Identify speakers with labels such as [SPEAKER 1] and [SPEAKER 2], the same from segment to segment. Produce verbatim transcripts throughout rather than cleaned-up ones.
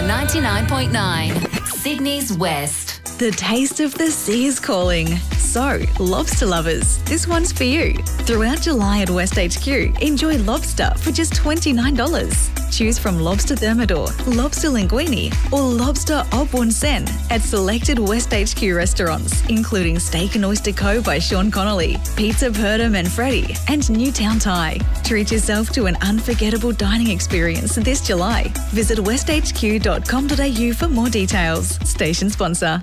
[SPEAKER 1] ninety-nine point nine, Sydney's West.
[SPEAKER 2] The taste of the sea is calling. So, lobster lovers, this one's for you. Throughout July at West H Q, enjoy lobster for just twenty-nine dollars. Choose from lobster thermidor, lobster linguine, or lobster au bon sen at selected West H Q restaurants, including Steak and Oyster Co. by Sean Connolly, Pizza Perta Manfredi, and Newtown Thai. Treat yourself to an unforgettable dining experience this July. Visit west h q dot com dot a u for more details. Station sponsor.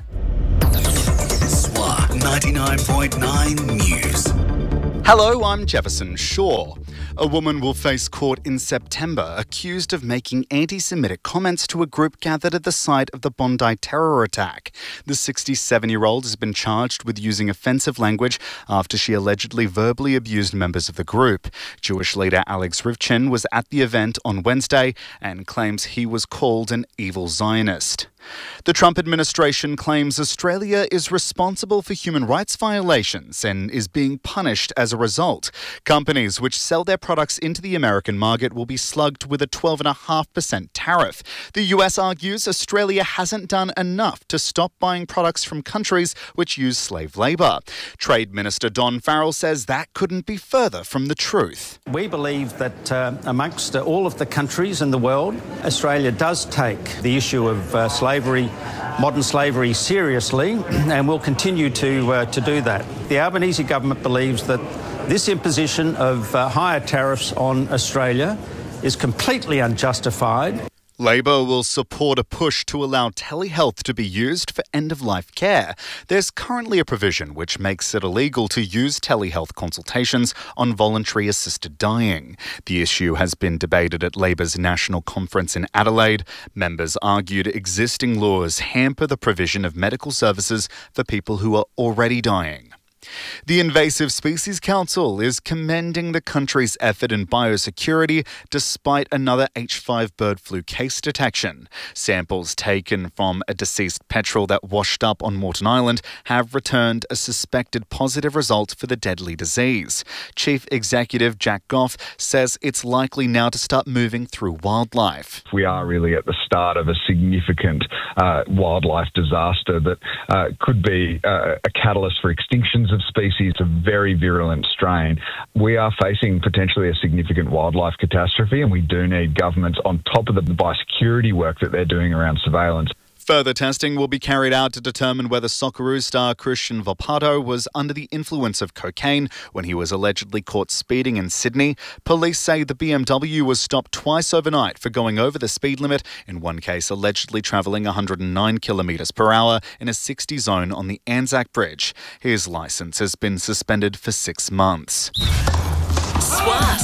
[SPEAKER 3] S W A ninety-nine point nine News.
[SPEAKER 4] Hello, I'm Jefferson Shaw. A woman will face court in September accused of making anti-Semitic comments to a group gathered at the site of the Bondi terror attack. The sixty-seven-year-old has been charged with using offensive language after she allegedly verbally abused members of the group. Jewish leader Alex Rivchin was at the event on Wednesday and claims he was called an evil Zionist. The Trump administration claims Australia is responsible for human rights violations and is being punished as a result. Companies which sell their products into the American market will be slugged with a twelve point five percent tariff. The U S argues Australia hasn't done enough to stop buying products from countries which use slave labour. Trade Minister Don Farrell says that couldn't be further from the truth.
[SPEAKER 5] We believe that uh, amongst uh, all of the countries in the world, Australia does take the issue of uh, slavery Slavery, modern slavery seriously, and will continue to uh, to do that. The Albanese government believes that this imposition of uh, higher tariffs on Australia is completely unjustified.
[SPEAKER 4] Labor will support a push to allow telehealth to be used for end-of-life care. There's currently a provision which makes it illegal to use telehealth consultations on voluntary assisted dying. The issue has been debated at Labor's National Conference in Adelaide. Members argued existing laws hamper the provision of medical services for people who are already dying. The Invasive Species Council is commending the country's effort in biosecurity despite another H five bird flu case detection. Samples taken from a deceased petrel that washed up on Moreton Island have returned a suspected positive result for the deadly disease. Chief Executive Jack Goff says it's likely now to start moving through wildlife.
[SPEAKER 6] We are really at the start of a significant uh, wildlife disaster that uh, could be uh, a catalyst for extinctions of species, a very virulent strain. We are facing potentially a significant wildlife catastrophe, and we do need governments on top of the biosecurity work that they're doing around surveillance.
[SPEAKER 4] Further testing will be carried out to determine whether Socceroos star Christian Volpato was under the influence of cocaine when he was allegedly caught speeding in Sydney. Police say the B M W was stopped twice overnight for going over the speed limit, in one case allegedly travelling one hundred nine kilometres per hour in a sixty zone on the Anzac Bridge. His licence has been suspended for six months.
[SPEAKER 1] S W A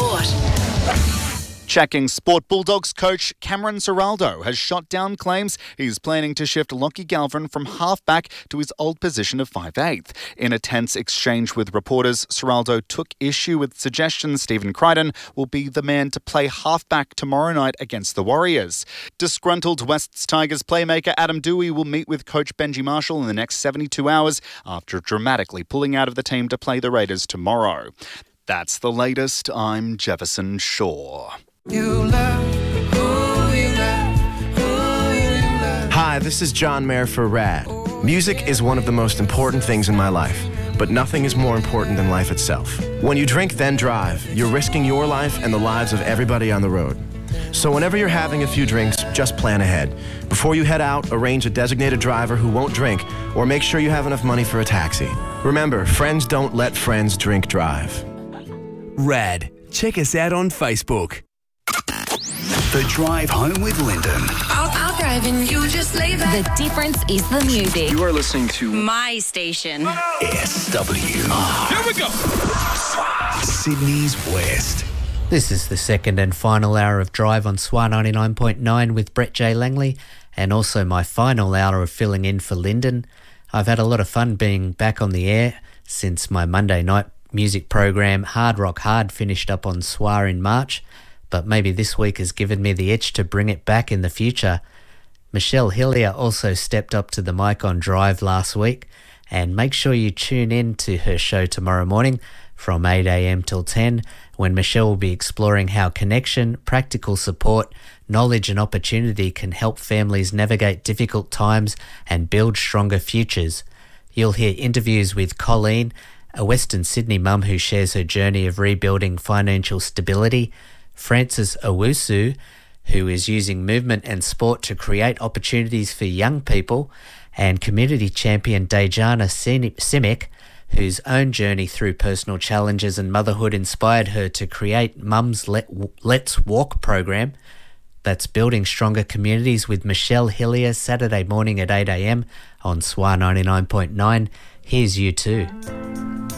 [SPEAKER 1] Sport.
[SPEAKER 4] Checking Sport Bulldogs coach Cameron Ciraldo has shot down claims he's planning to shift Lockie Galvin from halfback to his old position of five eighth. In a tense exchange with reporters, Ciraldo took issue with suggestions Stephen Crichton will be the man to play halfback tomorrow night against the Warriors. Disgruntled Wests Tigers playmaker Adam Dewey will meet with coach Benji Marshall in the next seventy-two hours after dramatically pulling out of the team to play the Raiders tomorrow. That's the latest. I'm Jefferson Shaw.
[SPEAKER 7] You love who you love, who you love.
[SPEAKER 8] Hi, this is John Mayer for RAD. Music is one of the most important things in my life, but nothing is more important than life itself. When you drink, then drive, you're risking your life and the lives of everybody on the road. So whenever you're having a few drinks, just plan ahead. Before you head out, arrange a designated driver who won't drink, or make sure you have enough money for a taxi. Remember, friends don't let friends drink drive.
[SPEAKER 9] RAD. Check us out on Facebook.
[SPEAKER 3] The Drive Home with Lyndon.
[SPEAKER 1] I'll, I'll drive and you just lay back. The difference is the music.
[SPEAKER 10] You are listening to
[SPEAKER 1] My station.
[SPEAKER 3] S W R.
[SPEAKER 9] Here we go.
[SPEAKER 3] Sydney's West.
[SPEAKER 11] This is the second and final hour of Drive on S W A ninety-nine point nine with Brett J. Langley, and also my final hour of filling in for Lyndon. I've had a lot of fun being back on the air since my Monday night music program Hard Rock Hard finished up on S W A in March, but maybe this week has given me the itch to bring it back in the future. Michelle Hillier also stepped up to the mic on Drive last week, and make sure you tune in to her show tomorrow morning from eight a.m. till ten, when Michelle will be exploring how connection, practical support, knowledge and opportunity can help families navigate difficult times and build stronger futures. You'll hear interviews with Colleen, a Western Sydney mum who shares her journey of rebuilding financial stability, Francis Owusu, who is using movement and sport to create opportunities for young people, and community champion Dejana Simic, whose own journey through personal challenges and motherhood inspired her to create Mums Let, Let's Walk program. That's Building Stronger Communities with Michelle Hillier, Saturday morning at eight a.m. on S W A ninety-nine point nine. Here's you too.